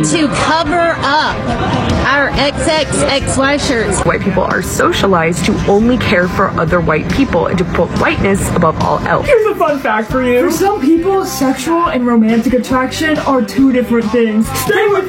to cover up our XXXY shirts. White people are socialized to only care for other white people and to put whiteness above all else. Here's a fun fact for you. For some people, sexual and romantic attraction are two different things. Stay with